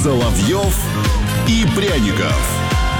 Соловьев и Пряников.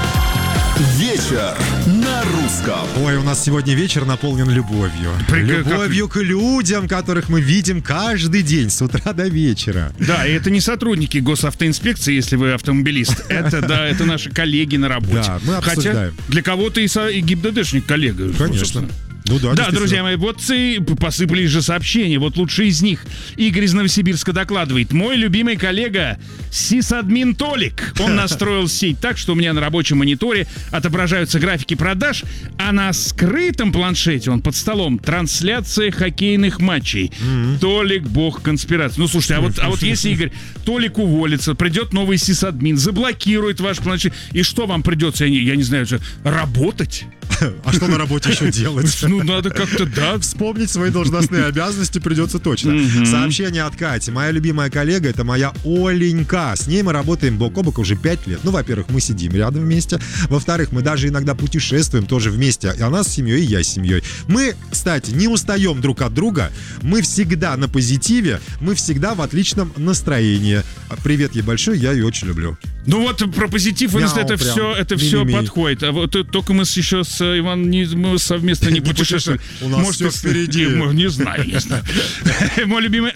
Вечер на русском. Ой, у нас сегодня вечер наполнен любовью. Любовью к людям, которых мы видим каждый день с утра до вечера. Да, и это не сотрудники госавтоинспекции, если вы автомобилист. Это наши коллеги на работе. Да, мы обсуждаем. Хотя для кого-то и ГИБДДшник коллега. Конечно. Ну да, друзья мои, вот и посыпались же сообщения. Вот лучшие из них. Игорь из Новосибирска докладывает. Мой любимый коллега сисадмин Толик. Он настроил сеть так, что у меня на рабочем мониторе отображаются графики продаж, а на скрытом планшете, он под столом, трансляция хоккейных матчей. Толик, бог конспирации. Ну, слушайте, а вот если, Игорь, Толик уволится, придет новый сисадмин, заблокирует ваш планшет, и что вам придется, я не знаю, работать? А что на работе еще делать? Ну, надо как-то, да. Вспомнить свои должностные обязанности придется точно. Сообщение от Кати. Моя любимая коллега — это моя Оленька. С ней мы работаем бок о бок уже 5 лет. Ну, во-первых, мы сидим рядом вместе. Во-вторых, мы даже иногда путешествуем тоже вместе. И она с семьей, и я с семьей. Мы, кстати, не устаем друг от друга. Мы всегда на позитиве. Мы всегда в отличном настроении. Привет ей большой, я ее очень люблю. Ну вот про позитив, это все подходит. А вот только мы еще с Иваном мы совместно не путешествуем. У нас все впереди. Не знаю. Мой любимый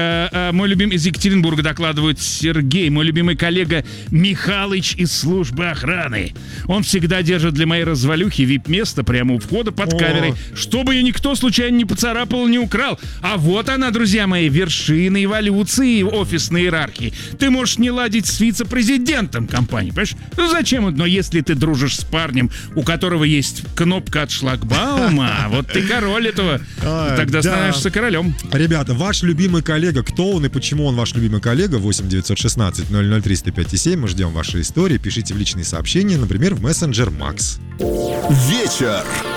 из Екатеринбурга докладывает Сергей, мой любимый коллега Михалыч из службы охраны. Он всегда держит для моей развалюхи вип-место прямо у входа под камерой, чтобы ее никто случайно не поцарапал, не украл. А вот она, друзья мои, вершина эволюции офисной иерархии. Ты можешь не ладить с вице-президентом компании, понимаешь? Ну зачем? Но если ты дружишь с парнем, у которого есть кнопка от шлагбаума, вот ты король этого, тогда становишься королем. Ребята, ваш любимый коллега, кто он и почему он ваш любимый коллега? 8 916 00 305 7. Мы ждем ваши истории. Пишите в личные сообщения, например, в мессенджер Макс. Вечер